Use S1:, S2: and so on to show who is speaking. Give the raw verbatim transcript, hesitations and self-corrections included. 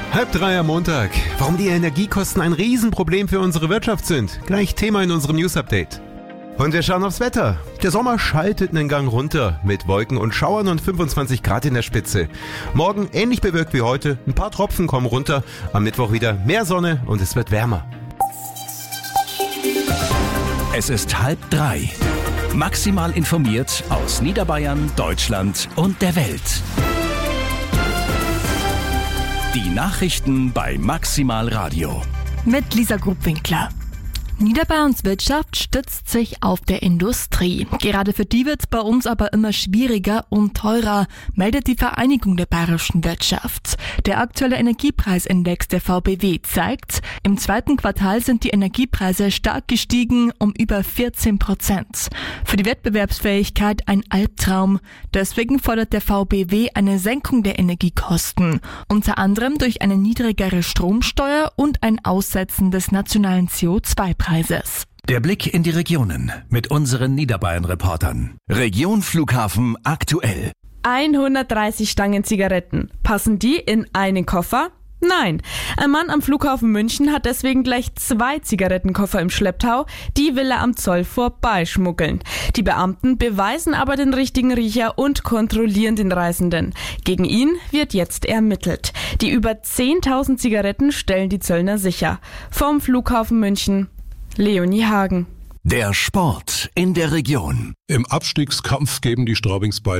S1: Halb drei am Montag. Warum die Energiekosten ein Riesenproblem für unsere Wirtschaft sind. Gleich Thema in unserem News-Update. Und wir schauen aufs Wetter. Der Sommer schaltet einen Gang runter mit Wolken und Schauern und fünfundzwanzig Grad in der Spitze. Morgen ähnlich bewölkt wie heute. Ein paar Tropfen kommen runter. Am Mittwoch wieder mehr Sonne und es wird wärmer.
S2: Es ist halb drei. Maximal informiert aus Niederbayern, Deutschland und der Welt. Die Nachrichten bei Maximal Radio.
S3: Mit Lisa Grubwinkler. Niederbayerns Wirtschaft stützt sich auf der Industrie. Gerade für die wird es bei uns aber immer schwieriger und teurer, meldet die Vereinigung der bayerischen Wirtschaft. Der aktuelle Energiepreisindex der V B W zeigt, im zweiten Quartal sind die Energiepreise stark gestiegen, um über vierzehn Prozent. Für die Wettbewerbsfähigkeit ein Albtraum. Deswegen fordert der V B W eine Senkung der Energiekosten. Unter anderem durch eine niedrigere Stromsteuer und ein Aussetzen des nationalen C O zwei Preises.
S2: Der Blick in die Regionen mit unseren Niederbayern-Reportern. Region Flughafen aktuell.
S4: hundertdreißig Stangen Zigaretten. Passen die in einen Koffer? Nein. Ein Mann am Flughafen München hat deswegen gleich zwei Zigarettenkoffer im Schlepptau. Die will er am Zoll vorbeischmuggeln. Die Beamten beweisen aber den richtigen Riecher und kontrollieren den Reisenden. Gegen ihn wird jetzt ermittelt. Die über zehntausend Zigaretten stellen die Zöllner sicher. Vom Flughafen München, Leonie Hagen.
S2: Der Sport in der Region.
S5: Im Abstiegskampf geben die Straubings